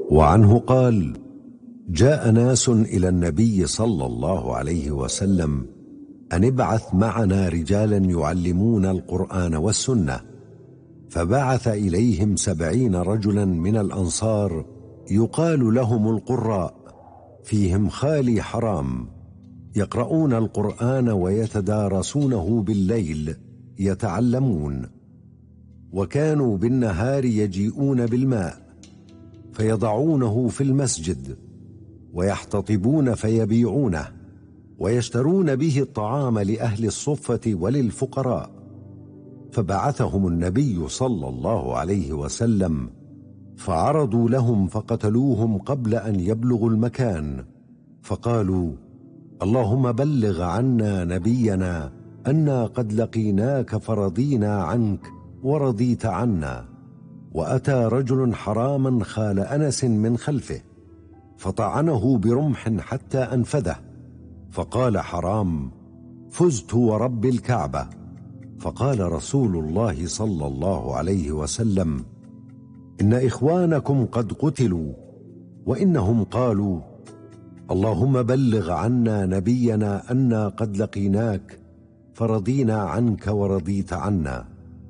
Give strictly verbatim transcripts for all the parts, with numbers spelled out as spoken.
وعنه قال: جاء ناس إلى النبي صلى الله عليه وسلم أن ابعث معنا رجالا يعلمون القرآن والسنة، فبعث إليهم سبعين رجلا من الأنصار يقال لهم القراء، فيهم خالي حرام، يقرؤون القرآن ويتدارسونه بالليل يتعلمون، وكانوا بالنهار يجيئون بالماء فيضعونه في المسجد ويحتطبون فيبيعونه، ويشترون به الطعام لأهل الصفة وللفقراء. فبعثهم النبي صلى الله عليه وسلم فعرضوا لهم فقتلوهم قبل أن يبلغوا المكان، فقالوا: اللهم بلغ عنا نبينا أنا قد لقيناك فرضينا عنك ورضيت عنا. وأتى رجل حراما خال أنس من خلفه فطعنه برمح حتى أنفذه، فقال حرام: فزت ورب الكعبة. فقال رسول الله صلى الله عليه وسلم: إن إخوانكم قد قتلوا، وإنهم قالوا: اللهم بلغ عنا نبينا أنا قد لقيناك فرضينا عنك ورضيت عنا.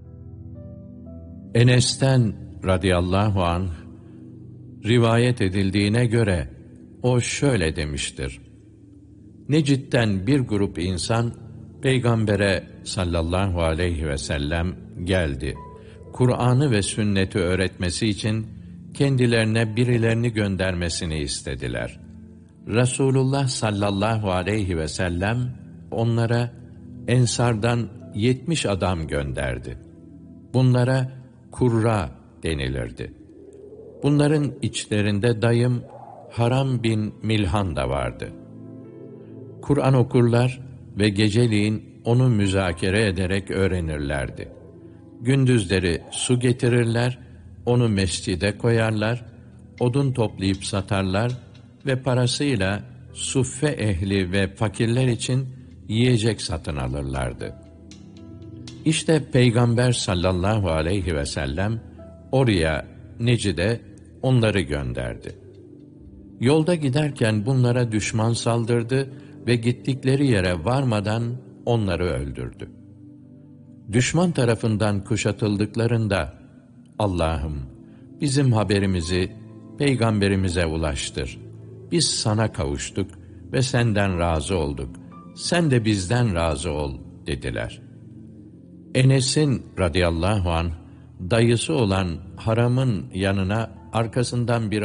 Enes'ten radıyallahu anh rivayet edildiğine göre o şöyle demiştir: Necid'den bir grup insan Peygamber'e sallallahu aleyhi ve sellem geldi. Kur'an'ı ve sünneti öğretmesi için kendilerine birilerini göndermesini istediler. Resulullah sallallahu aleyhi ve sellem onlara Ensardan yetmiş adam gönderdi. Bunlara kurra denilirdi. Bunların içlerinde dayım Haram bin Milhan da vardı. Kur'an okurlar ve geceliğin onu müzakere ederek öğrenirlerdi. Gündüzleri su getirirler, onu mescide koyarlar, odun toplayıp satarlar ve parasıyla suffe ehli ve fakirler için yiyecek satın alırlardı. İşte Peygamber sallallahu aleyhi ve sellem oraya, Necid'e onları gönderdi. Yolda giderken bunlara düşman saldırdı ve gittikleri yere varmadan onları öldürdü. Düşman tarafından kuşatıldıklarında, Allah'ım bizim haberimizi Peygamberimize ulaştır. Biz sana kavuştuk ve senden razı olduk. Sen de bizden razı ol dediler. Enes'in radıyallahu anh dayısı olan Haram'ın yanına arkasından bir